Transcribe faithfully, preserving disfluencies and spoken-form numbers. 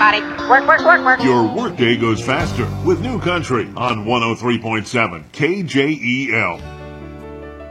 everybody. Work, work, work, work. Your workday goes faster with New Country on one oh three point seven K J E L.